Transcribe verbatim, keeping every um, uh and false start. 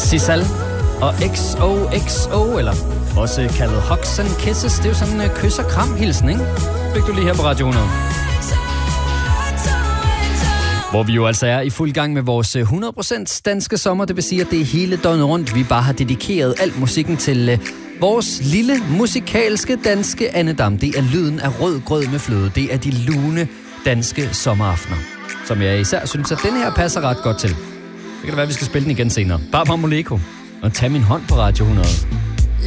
Sissal og X O X O, eller også kaldet Hugs and Kisses. Det er jo sådan en kys- og kram-hilsen, ikke? Fik du lige her på Radio hundrede. Hvor vi jo altså er i fuld gang med vores hundrede procent danske sommer. Det vil sige, at det er hele døgnet rundt. Vi bare har dedikeret alt musikken til vores lille musikalske danske andedam. Det er lyden af rød grød med fløde. Det er de lune danske sommeraftener, som jeg især synes, at den her passer ret godt til. Det kan da være, at vi skal spille den igen senere. Barbara Moleko og Tag min hånd på Radio hundrede.